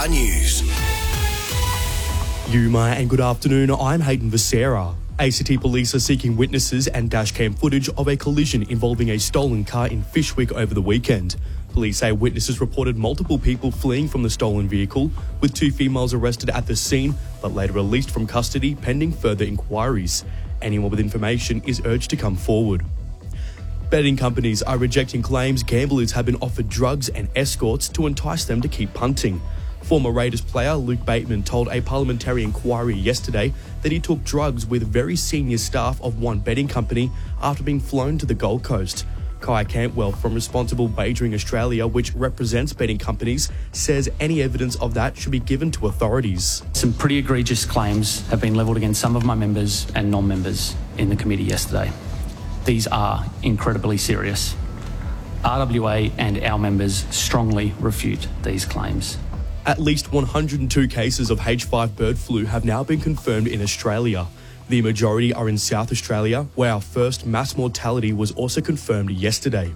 Star News. Yuma and good afternoon, I'm Hayden Becerra. ACT police are seeking witnesses and dashcam footage of a collision involving a stolen car in Fyshwick over the weekend. Police say witnesses reported multiple people fleeing from the stolen vehicle, with 2 females arrested at the scene but later released from custody pending further inquiries. Anyone with information is urged to come forward. Betting companies are rejecting claims gamblers have been offered drugs and escorts to entice them to keep punting. Former Raiders player Luke Bateman told a parliamentary inquiry yesterday that he took drugs with very senior staff of one betting company after being flown to the Gold Coast. Kai Cantwell from Responsible Wagering Australia, which represents betting companies, says any evidence of that should be given to authorities. Some pretty egregious claims have been levelled against some of my members and non-members in the committee yesterday. These are incredibly serious. RWA and our members strongly refute these claims. At least 102 cases of H5 bird flu have now been confirmed in Australia. The majority are in South Australia, where our first mass mortality was also confirmed yesterday.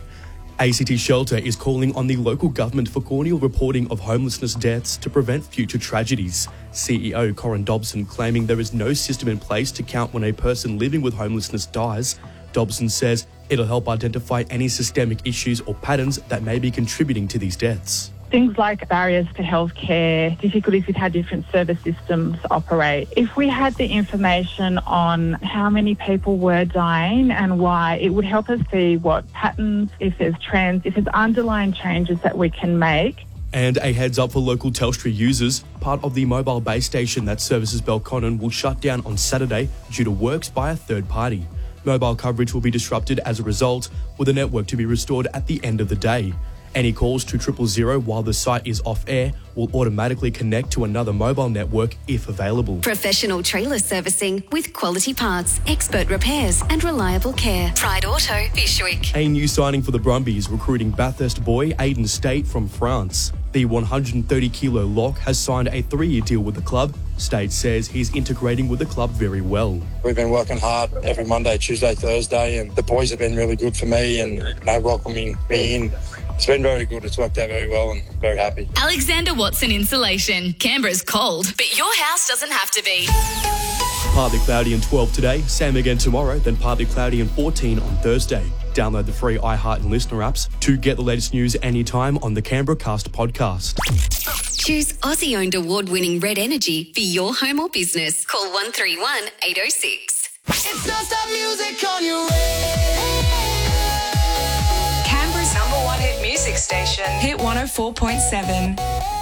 ACT Shelter is calling on the local government for corneal reporting of homelessness deaths to prevent future tragedies. CEO Corin Dobson claiming there is no system in place to count when a person living with homelessness dies. Dobson says it'll help identify any systemic issues or patterns that may be contributing to these deaths. Things like barriers to healthcare, difficulties with how different service systems operate. If we had the information on how many people were dying and why, it would help us see what patterns, if there's trends, if there's underlying changes that we can make. And a heads up for local Telstra users, part of the mobile base station that services Belconnen will shut down on Saturday due to works by a third party. Mobile coverage will be disrupted as a result, with the network to be restored at the end of the day. Any calls to 000 while the site is off air will automatically connect to another mobile network if available. Professional trailer servicing with quality parts, expert repairs and reliable care. Pride Auto, Fyshwick. A new signing for the Brumbies, recruiting Bathurst boy Aiden State from France. The 130-kilo lock has signed a 3-year deal with the club. State says he's integrating with the club very well. We've been working hard every Monday, Tuesday, Thursday, and the boys have been really good for me and welcoming me in. It's been very good. It's worked out very well and very happy. Alexander Watson Insulation. Canberra's cold, but your house doesn't have to be. Partly cloudy and 12 today, same again tomorrow, then partly cloudy and 14 on Thursday. Download the free iHeart and Listener apps to get the latest news anytime on the Canberra Cast podcast. Choose Aussie-owned award-winning Red Energy for your home or business. Call 131 806. It's non-stop music on your radio. Canberra's #1 hit music station, Hit 104.7.